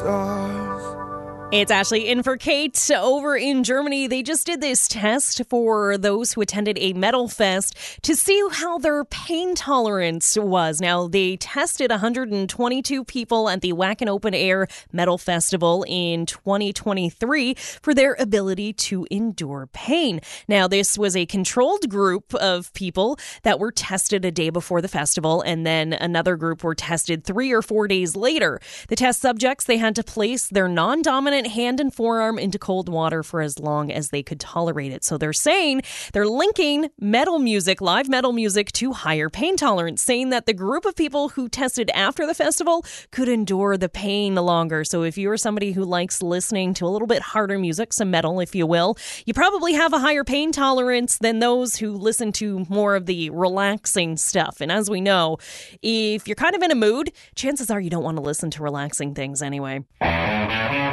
stars. It's Ashley in for Kate. Over in Germany, they just did this test for those who attended a metal fest to see how their pain tolerance was. Now, they tested 122 people at the Wacken Open Air Metal Festival in 2023 for their ability to endure pain. Now, this was a controlled group of people that were tested a day before the festival, and then another group were tested 3 or 4 days later. The test subjects, they had to place their non-dominant hand and forearm into cold water for as long as they could tolerate it. So they're linking metal music, live metal music, to higher pain tolerance, saying that the group of people who tested after the festival could endure the pain longer. So if you're somebody who likes listening to a little bit harder music, some metal, if you will, you probably have a higher pain tolerance than those who listen to more of the relaxing stuff. And as we know, if you're kind of in a mood, chances are you don't want to listen to relaxing things anyway.